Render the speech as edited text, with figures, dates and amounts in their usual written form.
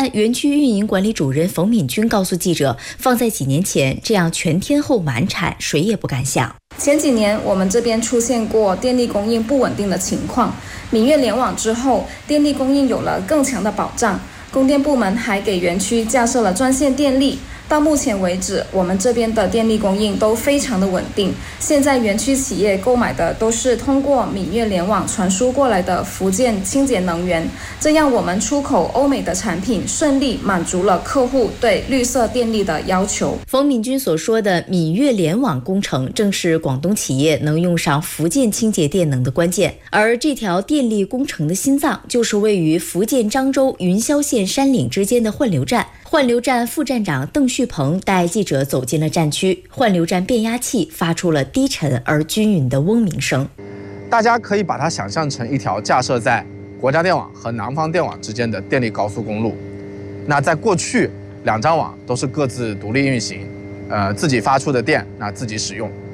站园区运营管理主任冯敏君告诉记者，放在几年前，这样全天候满产，谁也不敢想。 前几年我们这边出现过电力供应不稳定的情况，闽粤联网之后，电力供应有了更强的保障，供电部门还给园区架设了专线电力。到目前为止，我们这边的电力供应都非常的稳定。现在园区企业购买的都是通过闽粤联网传输过来的福建清洁能源，这样我们出口欧美的产品顺利满足了客户对绿色电力的要求。 冯敏君所说的闽粤联网工程，正是广东企业能用上福建清洁电能的关键。而这条电力工程的心脏，就是位于福建漳州云霄县山岭之间的换流站。换流站副站长邓旭鹏带记者走进了站区，换流站变压器发出了低沉而均匀的嗡鸣声。 大家可以把它想象成一条架设在国家电网和南方电网之间的电力高速公路。那在过去，两张网都是各自独立运行，自己发出的电，自己使用。